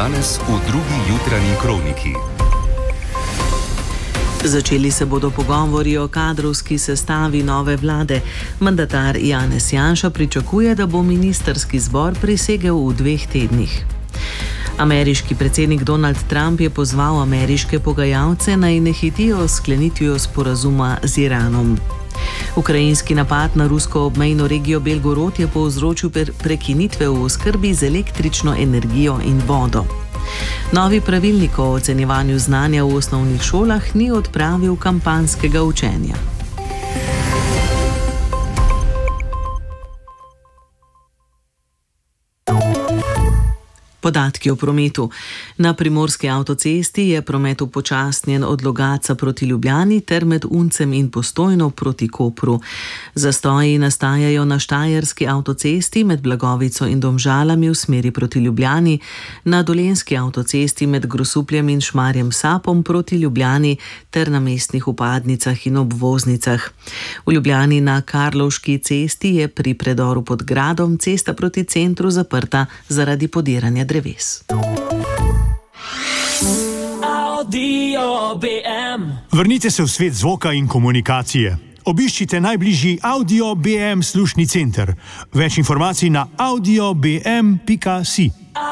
Danes v drugi jutranji kroniki. Začeli se bodo pogovori o kadrovski sestavi nove vlade. Mandatar Janez Janša pričakuje, da bo ministrski zbor prisegel v 2 tednih. Ameriški predsednik Donald Trump je pozval ameriške pogajalce, naj ne hitijo s sklenitvijo sporazuma z Iranom. Ukrajinski napad na rusko obmejno regijo Belgorod je povzročil prekinitve v oskrbi z električno energijo in vodo. Novi pravilnik o ocenjevanju znanja v osnovnih šolah ni odpravil kampanjskega učenja. Podatki o prometu. Na primorski avtocesti je promet upočasnjen od Logatca proti Ljubljani ter med Uncem in Postojno proti Kopru. Zastoji nastajajo na štajerski avtocesti med Blagovico in Domžalami v smeri proti Ljubljani, na dolenjski avtocesti med Grosupljem in Šmarjem Sapom proti Ljubljani ter na mestnih vpadnicah in obvoznicah. V Ljubljani na Karlovški cesti je pri predoru pod gradom cesta proti centru zaprta zaradi podiranja dreves. Vrnite se v svet zvoka in komunikacije. Obiščite najbližji Audio BM slušni center. Več informacij na audiobm.si.